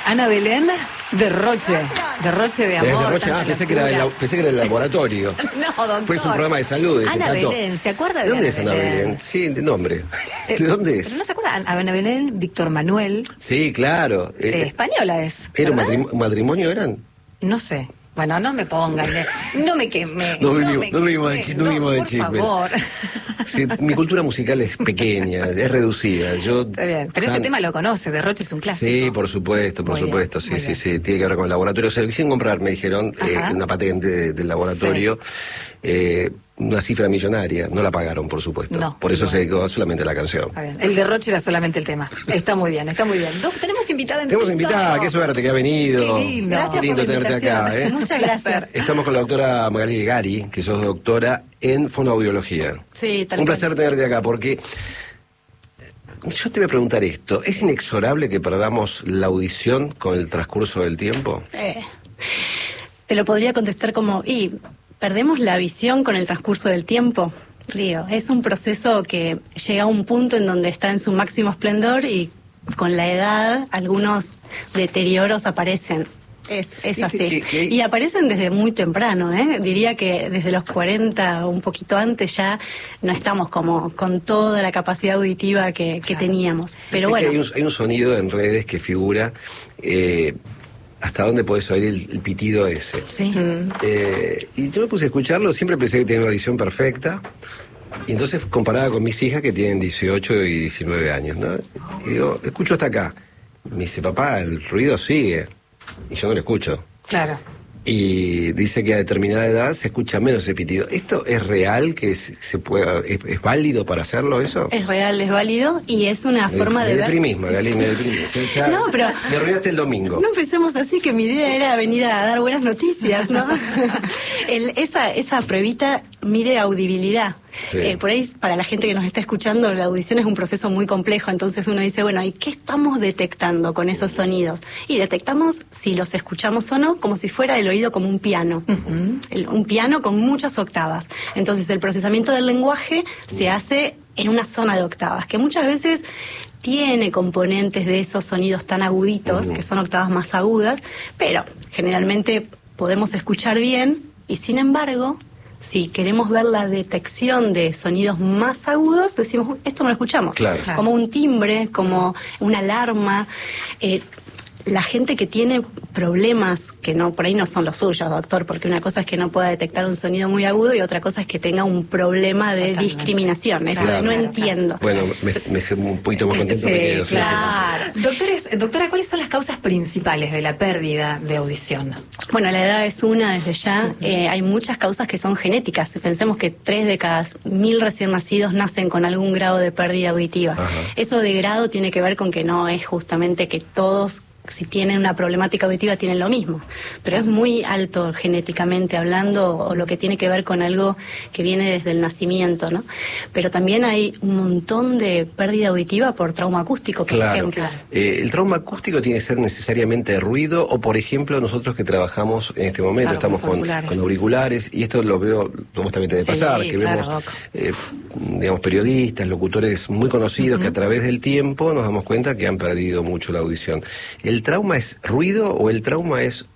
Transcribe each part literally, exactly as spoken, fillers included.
Ana Belén, derroche, derroche de amor. Derroche, ah, pensé que, era el, pensé que era el laboratorio. No, doctor. Fue un programa de salud. De Ana Belén, ¿se acuerda de, ¿De dónde Ana es Ana Belén? Belén? Sí, de nombre. Eh, ¿De dónde es? ¿Pero no se acuerda? Ana Belén, Víctor Manuel. Sí, claro. Eh, Eh, española es. ¿Era un ¿verdad? matrimonio, matrimonio eran? No sé. Bueno, no me pongan, no me queme. No no vivimos, me no vivimos de, queme, chi- no vivimos de por chismes. favor. Sí, mi cultura musical es pequeña, es reducida. Yo, Está bien, pero San- ese tema lo conoce, Derroche es un clásico. Sí, por supuesto, por Muy bien, supuesto, sí, muy sí, bien. sí, tiene que ver con el laboratorio. Se lo quisieron comprar, me dijeron, eh, Ajá. una patente de- del laboratorio, eh, una cifra millonaria, no la pagaron, por supuesto. No, por eso bueno. se dedicó solamente a la canción. Está bien. El derroche era solamente el tema. Está muy bien, está muy bien. Dos, tenemos invitada en Tenemos piso. invitada, qué suerte que ha venido. Qué lindo. Gracias Qué lindo por la tenerte acá, invitación. ¿eh? Muchas gracias. Estamos con la doctora Magali Gari, que sos doctora en fonoaudiología. Sí, tal Un cual. placer tenerte acá, porque yo te voy a preguntar esto. ¿Es inexorable que perdamos la audición con el transcurso del tiempo? Eh, te lo podría contestar como, y perdemos la visión con el transcurso del tiempo. Digo, es un proceso que llega a un punto en donde está en su máximo esplendor y con la edad algunos deterioros aparecen. Es, es ¿Y así. qué- qué- qué- Y aparecen desde muy temprano, ¿eh? Diría que desde los cuarenta o un poquito antes ya no estamos como con toda la capacidad auditiva que, que Claro. teníamos. Pero Viste que bueno. Hay un, hay un sonido en redes que figura eh, hasta dónde podés oír el, el pitido ese. Sí. Mm. Eh, y yo me puse a escucharlo, siempre pensé que tenía una audición perfecta. Y entonces comparaba con mis hijas que tienen dieciocho y diecinueve años, ¿no? Y digo, escucho hasta acá. Me dice, papá, el ruido sigue. Y yo no lo escucho. Claro. Y dice que a determinada edad se escucha menos ese pitido. ¿Esto es real? que se, se pueda, es, es válido para hacerlo eso? Es real, es válido y es una Me- forma me de ver. deprimís, Magali, me deprimís. Ya No, pero- me arruinaste el domingo. No empecemos así, que mi idea era venir a dar buenas noticias, ¿no? El- esa, esa pruebita mide audibilidad. Sí. Eh, por ahí, para la gente que nos está escuchando, la audición es un proceso muy complejo, entonces uno dice, bueno, ¿y qué estamos detectando con esos sonidos? Y detectamos si los escuchamos o no, como si fuera el oído como un piano. Ujú. El- un piano con muchas octavas. Entonces el procesamiento del lenguaje se hace en una zona de octavas, que muchas veces tiene componentes de esos sonidos tan aguditos, Ujú. que son octavas más agudas, pero generalmente podemos escuchar bien y sin embargo, si queremos ver la detección de sonidos más agudos, decimos, esto no lo escuchamos. Claro. Claro. Como un timbre, como una alarma. Eh, la gente que tiene problemas, que no por ahí no son los suyos, doctor, porque una cosa es que no pueda detectar un sonido muy agudo y otra cosa es que tenga un problema de Totalmente. discriminación. Eso Claro. no Claro, entiendo. Bueno, me, me dejé un poquito más contento. Sí, me quedo, sí, claro. Doctores, doctora, ¿cuáles son las causas principales de la pérdida de audición? Bueno, la edad es una desde ya. Eh, hay muchas causas que son genéticas. Pensemos que tres de cada mil recién nacidos nacen con algún grado de pérdida auditiva. Ajá. Eso de grado tiene que ver con que no es justamente que todos, si tienen una problemática auditiva, tienen lo mismo. Pero es muy alto genéticamente hablando, o lo que tiene que ver con algo que viene desde el nacimiento, ¿no? Pero también hay un montón de pérdida auditiva por trauma acústico, por Claro. ejemplo. Eh, ¿El trauma acústico tiene que ser necesariamente ruido? O, por ejemplo, nosotros que trabajamos en este momento, Claro, estamos con con, auriculares. con auriculares, y esto lo veo, vos también te debe Sí, pasar, que claro, vemos, Doc. eh, digamos, periodistas, locutores muy conocidos que a través del tiempo nos damos cuenta que han perdido mucho la audición. ¿El trauma es ruido o el trauma es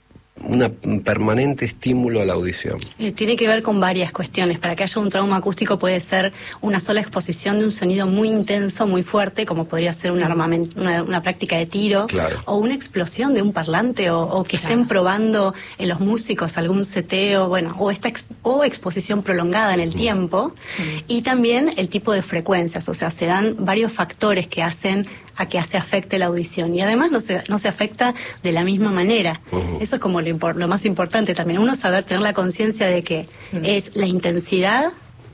un permanente estímulo a la audición? Eh, Tiene que ver con varias cuestiones. Para que haya un trauma acústico puede ser una sola exposición de un sonido muy intenso, muy fuerte, como podría ser un armamento, una, una práctica de tiro, Claro. o una explosión de un parlante, o, o que Claro. estén probando en los músicos algún seteo, bueno, o esta ex- o exposición prolongada en el tiempo, y también el tipo de frecuencias, o sea, se dan varios factores que hacen a que se afecte la audición, y además no se, no se afecta de la misma manera. Ujú. Eso es como lo, impor- lo más importante también, uno saber tener la conciencia de que es la intensidad,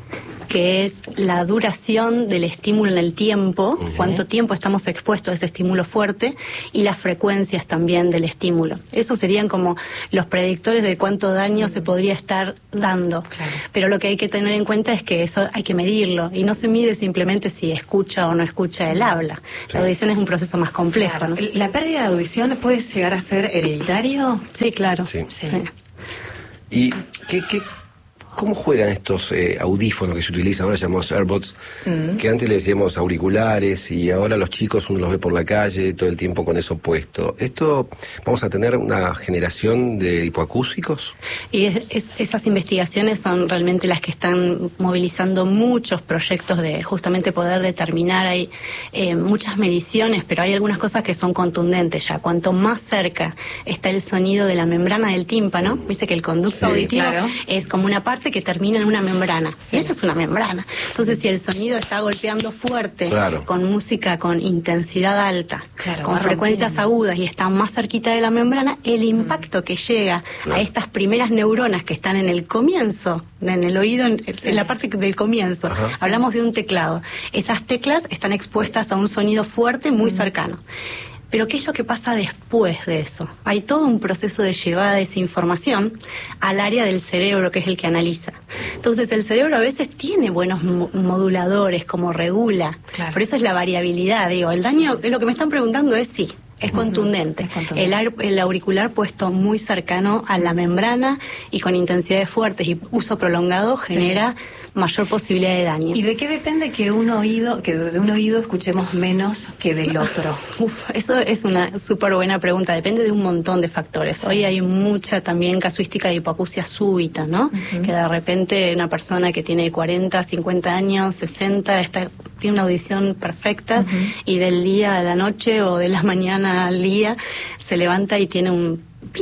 que es la duración del estímulo en el tiempo, cuánto tiempo estamos expuestos a ese estímulo fuerte, y las frecuencias también del estímulo. Esos serían como los predictores de cuánto daño se podría estar dando. Claro. Pero lo que hay que tener en cuenta es que eso hay que medirlo, y no se mide simplemente si escucha o no escucha el habla. La audición es un proceso más complejo, Claro. ¿no? ¿La pérdida de audición puede llegar a ser hereditario? Sí, claro. Sí. Sí. Sí. ¿Y qué, qué ¿Cómo juegan estos eh, audífonos que se utilizan, ahora llamamos AirPods, mm. que antes le decíamos auriculares y ahora los chicos uno los ve por la calle todo el tiempo con eso puesto? ¿Esto vamos a tener una generación de hipoacúsicos? Y es, es, esas investigaciones son realmente las que están movilizando muchos proyectos de justamente poder determinar. Hay eh, muchas mediciones, pero hay algunas cosas que son contundentes ya. Cuanto más cerca está el sonido de la membrana del tímpano, viste que el conducto sí, auditivo claro. es como una parte que termina en una membrana, sí. y esa es una membrana. Entonces, si el sonido está golpeando fuerte, claro. con música con intensidad alta, claro, con frecuencias rompiendo. agudas y está más cerquita de la membrana, el impacto mm. que llega claro. a estas primeras neuronas que están en el comienzo, en el oído, en, sí. en la parte del comienzo, Ajá, hablamos sí. de un teclado. Esas teclas están expuestas a un sonido fuerte muy mm. cercano. Pero ¿qué es lo que pasa después de eso? Hay todo un proceso de llevada de esa información al área del cerebro, que es el que analiza. Entonces, el cerebro a veces tiene buenos moduladores, como regula. Claro. Por eso es la variabilidad. Digo, el daño, sí. lo que me están preguntando es sí. Es contundente. Es contundente. El, el auricular puesto muy cercano a la membrana y con intensidades fuertes y uso prolongado genera sí. mayor posibilidad de daño. ¿Y de qué depende que un oído, que de un oído escuchemos menos que del otro? Uf, eso es una súper buena pregunta. Depende de un montón de factores. Sí. Hoy hay mucha también casuística de hipoacusia súbita, ¿no? Uh-huh. Que de repente una persona que tiene cuarenta, cincuenta años, sesenta, está, tiene una audición perfecta uh-huh. y del día a la noche o de la mañana al día se levanta y tiene un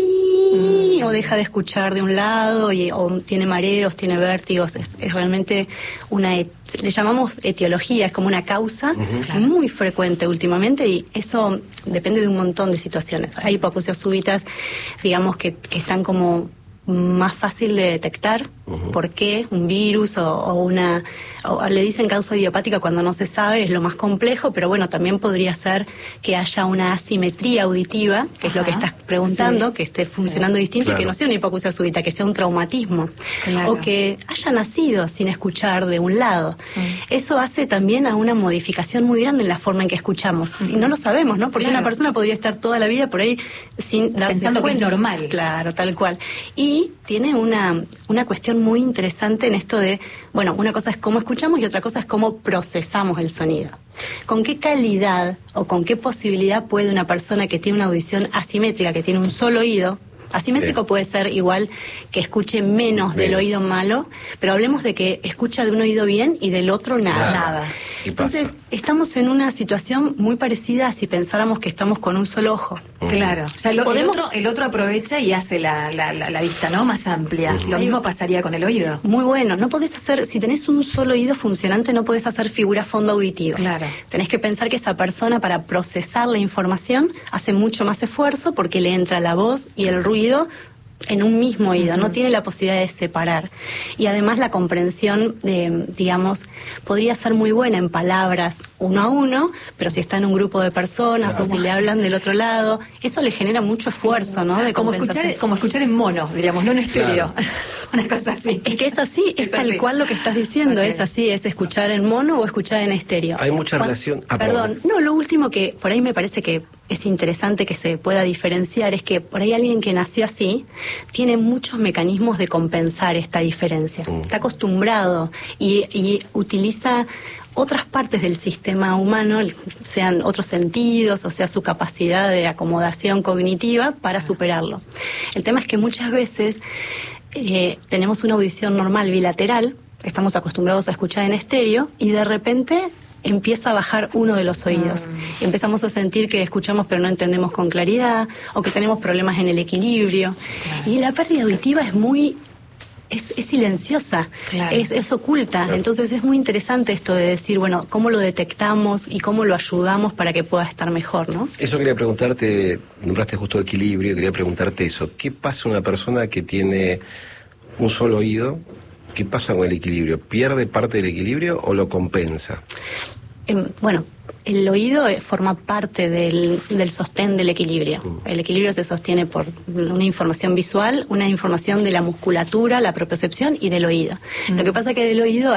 pi mm. o deja de escuchar de un lado y, o tiene mareos, tiene vértigos. Es, es realmente una, et, le llamamos etiología, es como una causa uh-huh. claro. muy frecuente últimamente y eso depende de un montón de situaciones. Hay hipoacusias súbitas, digamos que, que están como más fácil de detectar. Uh-huh. ¿Por qué? Un virus o, o una... O le dicen causa idiopática cuando no se sabe, es lo más complejo, pero bueno, también podría ser que haya una asimetría auditiva, que Ajá. es lo que estás preguntando, sí. que esté funcionando sí. distinto claro. y que no sea una hipoacusia súbita, que sea un traumatismo. Claro. O que haya nacido sin escuchar de un lado. Uh-huh. Eso hace también a una modificación muy grande en la forma en que escuchamos. Uh-huh. Y no lo sabemos, ¿no? Porque claro. una persona podría estar toda la vida por ahí sin darse Pensando cuenta. Que es normal. Claro, tal cual. Y tiene una, una cuestión muy interesante en esto de, bueno, una cosa es cómo escuchamos y otra cosa es cómo procesamos el sonido. ¿Con qué calidad o con qué posibilidad puede una persona que tiene una audición asimétrica, que tiene un solo oído, asimétrico sí. puede ser igual que escuche menos, menos del oído malo, pero hablemos de que escucha de un oído bien y del otro nada. nada. Entonces, estamos en una situación muy parecida a si pensáramos que estamos con un solo ojo. Uh-huh. Claro. O sea, lo, el, otro, el otro aprovecha y hace la, la, la, la vista, ¿no? Más amplia. Uh-huh. Lo mismo pasaría con el oído. Muy bueno. No podés hacer, si tenés un solo oído funcionante, no podés hacer figura fondo auditivo. Claro. Tenés que pensar que esa persona, para procesar la información, hace mucho más esfuerzo porque le entra la voz y el ruido en un mismo oído, uh-huh. no tiene la posibilidad de separar. Y además la comprensión, de, digamos, podría ser muy buena en palabras uno a uno, pero si está en un grupo de personas claro. o si le hablan del otro lado, eso le genera mucho esfuerzo, ¿no? De como, escuchar, como escuchar en mono, diríamos, no en estéreo. Claro. Una cosa así. Es que es así, es, es tal así. cual lo que estás diciendo, okay. es así, es escuchar en mono o escuchar en estéreo. Hay mucha Cuando, relación... Ah, perdón, no, lo último que por ahí me parece que es interesante que se pueda diferenciar es que por ahí alguien que nació así tiene muchos mecanismos de compensar esta diferencia. Mm. Está acostumbrado y, y utiliza otras partes del sistema humano, sean otros sentidos, o sea, su capacidad de acomodación cognitiva para superarlo. El tema es que muchas veces eh, tenemos una audición normal bilateral, estamos acostumbrados a escuchar en estéreo y de repente empieza a bajar uno de los oídos. Mm. Empezamos a sentir que escuchamos pero no entendemos con claridad o que tenemos problemas en el equilibrio. Claro. Y la pérdida auditiva es muy... Es, es silenciosa, claro. es, es oculta. Claro. Entonces es muy interesante esto de decir, bueno, cómo lo detectamos y cómo lo ayudamos para que pueda estar mejor, ¿no? Eso quería preguntarte, nombraste justo equilibrio, quería preguntarte eso. ¿Qué pasa una persona que tiene un solo oído? ¿Qué pasa con el equilibrio? ¿Pierde parte del equilibrio o lo compensa? Eh, bueno, el oído forma parte del, del sostén del equilibrio. Mm. El equilibrio se sostiene por una información visual, una información de la musculatura, la propiocepción y del oído. Mm. Lo que pasa es que del oído hay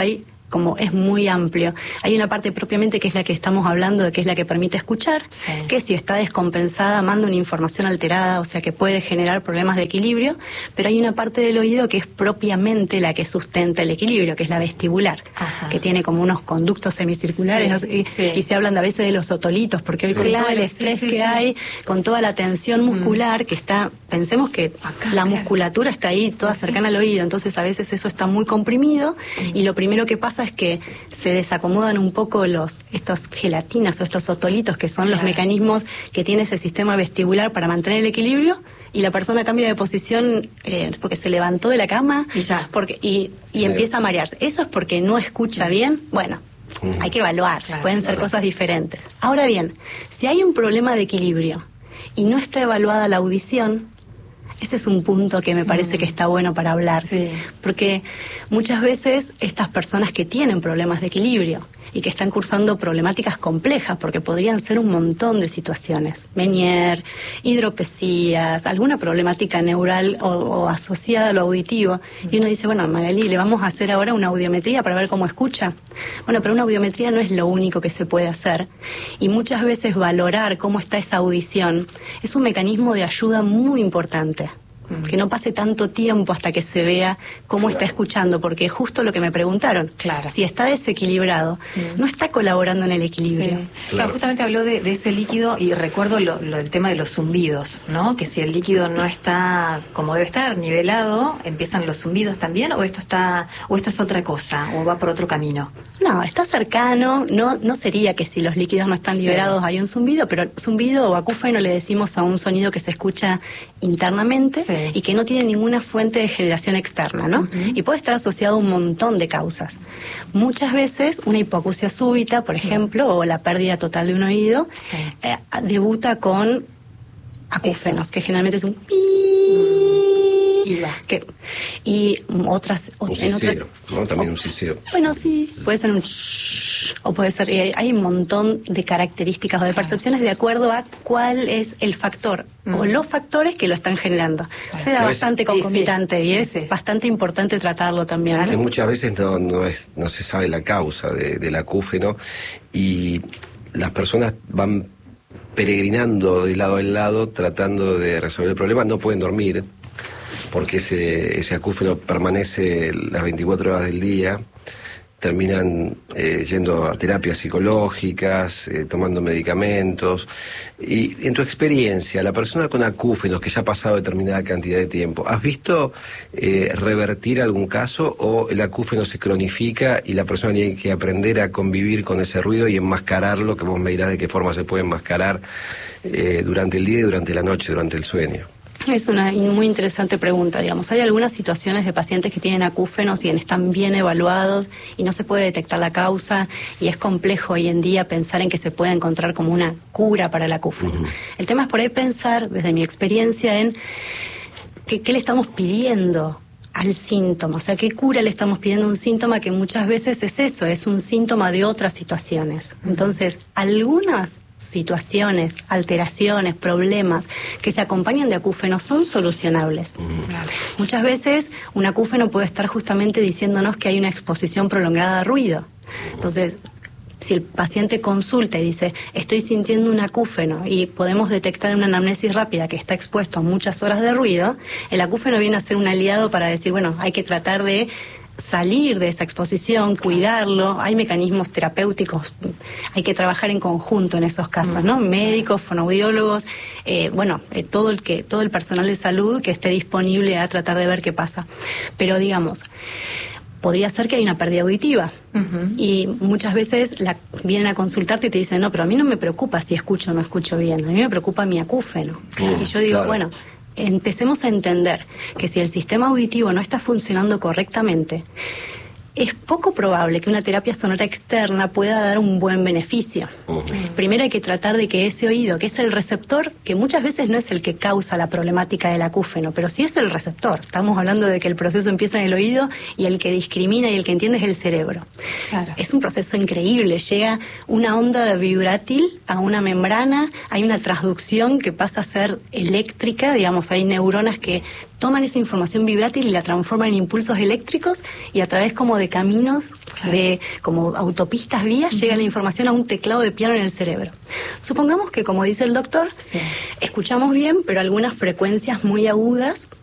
como es muy amplio. Hay una parte propiamente que es la que estamos hablando, que es la que permite escuchar, sí. que si está descompensada manda una información alterada, o sea que puede generar problemas de equilibrio, pero hay una parte del oído que es propiamente la que sustenta el equilibrio, que es la vestibular, Ajá. que tiene como unos conductos semicirculares, sí, ¿no? y, sí. y se hablan a veces de los otolitos, porque hoy sí, con claro, todo el estrés sí, sí, que sí. hay, con toda la tensión muscular mm. que está, pensemos que Acá, la musculatura claro. está ahí toda sí. cercana al oído, entonces a veces eso está muy comprimido mm. y lo primero que pasa es que se desacomodan un poco los estos gelatinas o estos otolitos, que son claro. los mecanismos que tiene ese sistema vestibular para mantener el equilibrio, y la persona cambia de posición eh, porque se levantó de la cama y, ya. Porque, y, y sí. empieza a marearse. ¿Eso es porque no escucha bien? Bueno, mm. hay que evaluar, claro, pueden ser claro. cosas diferentes. Ahora bien, si hay un problema de equilibrio y no está evaluada la audición, ese es un punto que me parece mm. que está bueno para hablar, sí. porque muchas veces estas personas que tienen problemas de equilibrio y que están cursando problemáticas complejas, porque podrían ser un montón de situaciones, Meniere, hidropesías, alguna problemática neural o, o asociada a lo auditivo, mm. y uno dice, bueno, Magali, le vamos a hacer ahora una audiometría para ver cómo escucha. Bueno, pero una audiometría no es lo único que se puede hacer, y muchas veces valorar cómo está esa audición es un mecanismo de ayuda muy importante. Que no pase tanto tiempo hasta que se vea cómo claro. está escuchando, porque es justo lo que me preguntaron. Claro. Si está desequilibrado, mm. no está colaborando en el equilibrio. Sí. Claro. Claro, justamente habló de, de ese líquido y recuerdo lo, lo, el tema de los zumbidos, ¿no? Que si el líquido no está como debe estar, nivelado, ¿empiezan los zumbidos también? ¿O esto está o esto es otra cosa? ¿O va por otro camino? No, está cercano. No, no sería que si los líquidos no están liberados sí. hay un zumbido, pero zumbido o acúfeno le decimos a un sonido que se escucha internamente. Sí. Y que no tiene ninguna fuente de generación externa, ¿no? Uh-huh. Y puede estar asociado a un montón de causas. Muchas veces una hipoacusia súbita, por ejemplo, uh-huh. o la pérdida total de un oído, sí. eh, debuta con acúfenos, Eso. que generalmente es un pi y va. Que, y otras, un en siseo, otras ¿no? También un siseo. Bueno, sí, puede ser un shh, o puede ser, hay, hay un montón de características o de percepciones de acuerdo a cuál es el factor mm. o los factores que lo están generando. Claro. Se da Pero bastante es, concomitante sí, sí. y es sí. bastante importante tratarlo también. Claro. Muchas veces no, no, es, no se sabe la causa de, del acúfeno y las personas van peregrinando de lado en lado tratando de resolver el problema, no pueden dormir porque ese, ese acúfeno permanece las veinticuatro horas del día, terminan eh, yendo a terapias psicológicas, eh, tomando medicamentos. Y en tu experiencia, la persona con acúfenos que ya ha pasado determinada cantidad de tiempo, ¿has visto eh, revertir algún caso o el acúfeno se cronifica y la persona tiene que aprender a convivir con ese ruido y enmascararlo, que vos me dirás de qué forma se puede enmascarar eh, durante el día y durante la noche, durante el sueño? Es una muy interesante pregunta, digamos. Hay algunas situaciones de pacientes que tienen acúfenos y están bien evaluados y no se puede detectar la causa y es complejo hoy en día pensar en que se pueda encontrar como una cura para el acúfeno. Uh-huh. El tema es por ahí pensar, desde mi experiencia, en que, qué le estamos pidiendo al síntoma, o sea, qué cura le estamos pidiendo a un síntoma que muchas veces es eso, es un síntoma de otras situaciones. Entonces, algunas situaciones, alteraciones, problemas que se acompañan de acúfenos son solucionables. Claro. Muchas veces un acúfeno puede estar justamente diciéndonos que hay una exposición prolongada a ruido. Entonces, si el paciente consulta y dice, estoy sintiendo un acúfeno y podemos detectar en una anamnesis rápida que está expuesto a muchas horas de ruido, el acúfeno viene a ser un aliado para decir, bueno, hay que tratar de salir de esa exposición, cuidarlo, hay mecanismos terapéuticos, hay que trabajar en conjunto en esos casos, ¿no? Médicos, fonoaudiólogos, eh, bueno, eh, todo el que, todo el personal de salud que esté disponible a tratar de ver qué pasa. Pero digamos, podría ser que hay una pérdida auditiva uh-huh. y muchas veces la, vienen a consultarte y te dicen, no, pero a mí no me preocupa si escucho o no escucho bien, a mí me preocupa mi acúfeno. Uh, y yo digo, claro. bueno, empecemos a entender que si el sistema auditivo no está funcionando correctamente, es poco probable que una terapia sonora externa pueda dar un buen beneficio. Uh-huh. Primero hay que tratar de que ese oído, que es el receptor, que muchas veces no es el que causa la problemática del acúfeno, pero sí es el receptor. Estamos hablando de que el proceso empieza en el oído y el que discrimina y el que entiende es el cerebro. Claro. Es un proceso increíble, llega una onda vibrátil a una membrana, hay una transducción que pasa a ser eléctrica, digamos, hay neuronas que toman esa información vibrátil y la transforman en impulsos eléctricos, y a través como de caminos, claro, de como autopistas, vías, uh-huh, llega la información a un teclado de piano en el cerebro. Supongamos que, como dice el doctor, sí, escuchamos bien, pero algunas frecuencias muy agudas